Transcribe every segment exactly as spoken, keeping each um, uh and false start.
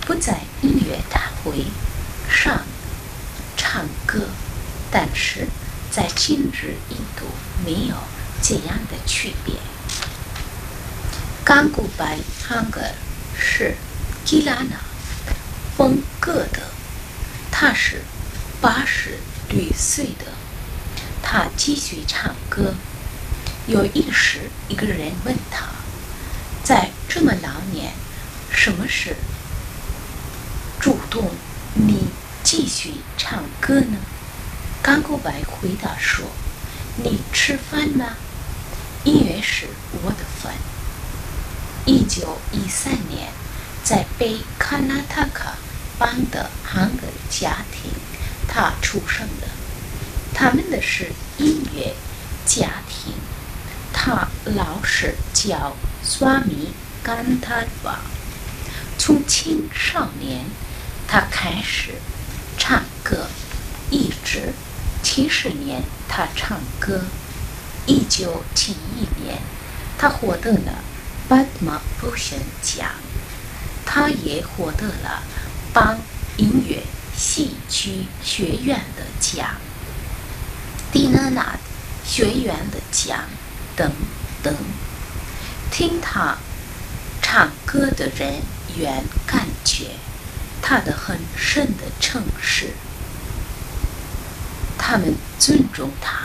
不在音乐大会上唱歌，但是在今日印度没有这样的区别。冈古拜汉格是基拉纳风格的，他是八十六岁的，他继续唱歌。有一时，一个人问他，在这么老年，什么是主动你继续唱歌呢？冈古拜回答说，你吃饭吗？音乐是我的饭。一九一三年，在北卡纳塔卡邦的汉格家庭，他出生了。他们的是音乐家庭。他老师叫swami米甘塔瓦。从青少年，他开始唱歌，一直七十年他唱歌。一九七一年，他获得了帕特玛普申奖，他也获得了邦音乐戏剧学院的奖、蒂纳纳学院的奖等等。听他唱歌的人原感觉他的很深的诚实，他们尊重他。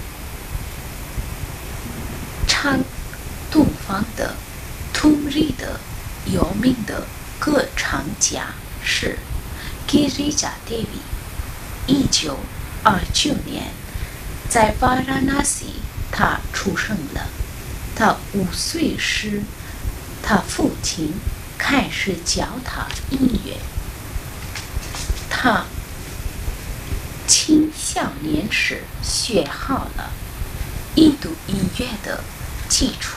唱东方的图里的有名的歌唱家是 Girija Devi。一九二九年，在瓦拉纳西，他出生了。他五岁时，他父亲开始教他音乐。他青少年时学好了印度音乐的基础。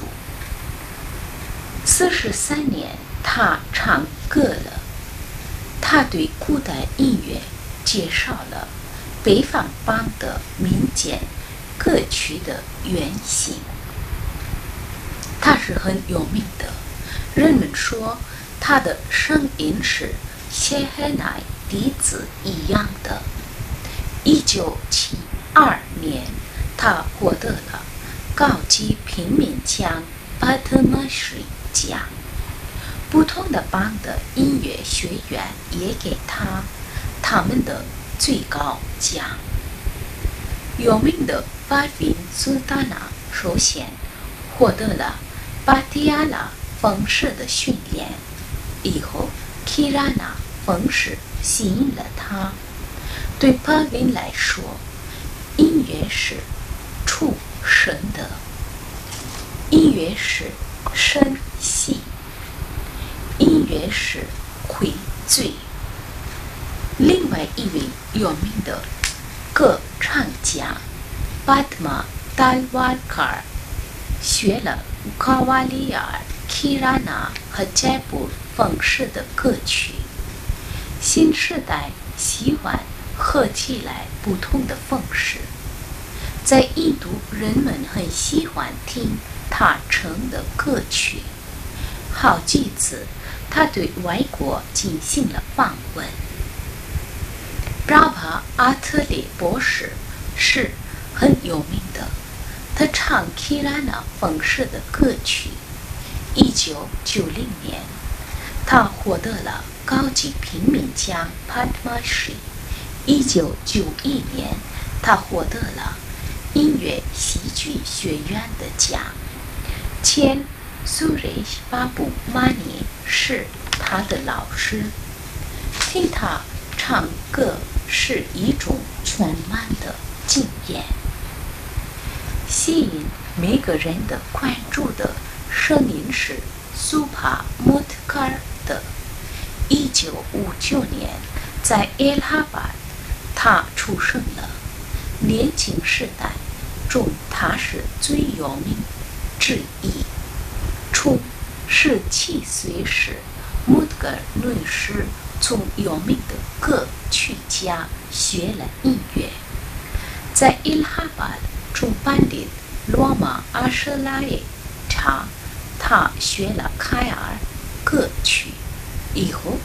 四十三年，他唱歌了。他对古代音乐介绍了北方邦的民间歌曲的原型。他是很有名的，人们说他的声音是谢赫奈笛子一样的。一九七二年，他获得了高级平民奖帕特玛什奖。不同的邦的音乐学院也给他他们的最高奖。有名的巴宾苏达纳首先获得了巴提亚拉方式的训练，以后基拉纳方式吸引了他。对巴宾来说，音乐是出神的，音乐是神系，音乐是悔罪。另外一位有名的歌唱家巴特玛达瓦卡尔学了卡瓦利亚尔、基拉纳和斋布方式的歌曲。新时代喜欢合起来不同的方式。在印度，人们很喜欢听他唱的歌曲。好几次，他对外国进行了访问。拉巴阿特列博士是很有名的，他唱基拉纳方式的歌曲。一九九零年，他获得了高级平民奖帕特玛什。一九九一年，他获得了音乐戏剧学院的奖。前苏瑞希巴布玛尼是他的老师。听他唱歌是一种全满的经验。吸引每个人的关注的声音是苏帕莫特卡尔的。一九五九年，在艾拉巴，他出生了。年轻时代中，他是最有名之一。从十七岁时，穆特格尔女士从有名的歌曲家学了音乐。在伊拉哈巴中班的罗马阿舍拉耶查，他学了凯尔歌曲，以后